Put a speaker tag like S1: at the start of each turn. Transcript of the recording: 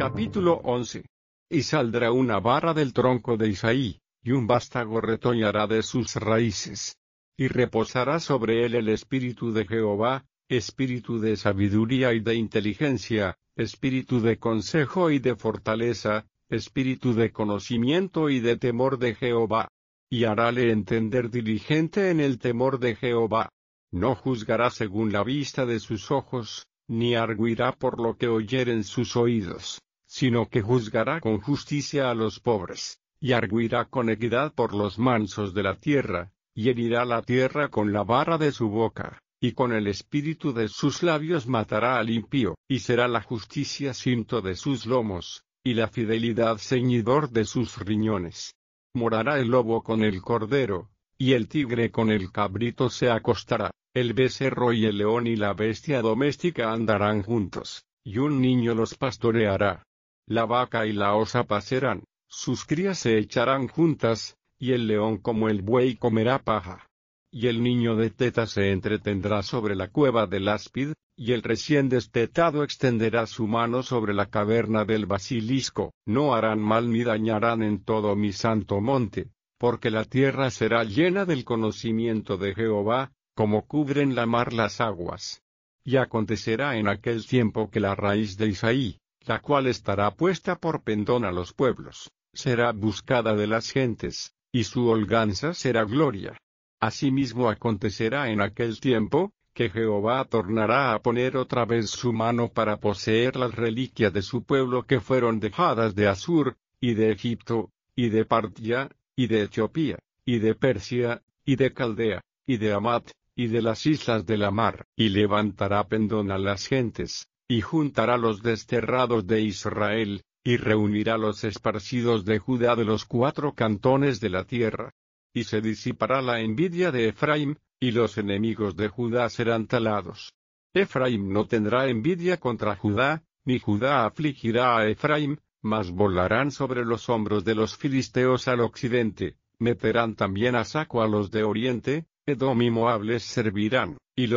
S1: Capítulo 11. Y saldrá una vara del tronco de Isaí, y un vástago retoñará de sus raíces. Y reposará sobre él el espíritu de Jehová, espíritu de sabiduría y de inteligencia, espíritu de consejo y de fortaleza, espíritu de conocimiento y de temor de Jehová. Y harále entender diligente en el temor de Jehová. No juzgará según la vista de sus ojos, ni arguirá por lo que oyeren sus oídos, sino que juzgará con justicia a los pobres, y arguirá con equidad por los mansos de la tierra, y herirá la tierra con la vara de su boca, y con el espíritu de sus labios matará al impío, y será la justicia cinto de sus lomos, y la fidelidad ceñidor de sus riñones. Morará el lobo con el cordero, y el tigre con el cabrito se acostará, el becerro y el león y la bestia doméstica andarán juntos, y un niño los pastoreará. La vaca y la osa pasarán, sus crías se echarán juntas, y el león como el buey comerá paja. Y el niño de teta se entretendrá sobre la cueva del áspid, y el recién destetado extenderá su mano sobre la caverna del basilisco. No harán mal ni dañarán en todo mi santo monte, porque la tierra será llena del conocimiento de Jehová, como cubren la mar las aguas. Y acontecerá en aquel tiempo que la raíz de Isaí, la cual estará puesta por pendón a los pueblos, será buscada de las gentes, y su holganza será gloria. Asimismo acontecerá en aquel tiempo, que Jehová tornará a poner otra vez su mano para poseer las reliquias de su pueblo que fueron dejadas de Asur, y de Egipto, y de Partia, y de Etiopía, y de Persia, y de Caldea, y de Amat, y de las islas de la mar, y levantará pendón a las gentes, y juntará los desterrados de Israel, y reunirá los esparcidos de Judá de los 4 cantones de la tierra. Y se disipará la envidia de Efraín, y los enemigos de Judá serán talados. Efraín no tendrá envidia contra Judá, ni Judá afligirá a Efraín, mas volarán sobre los hombros de los filisteos al occidente, meterán también a saco a los de oriente, Edom y Moab les servirán, y los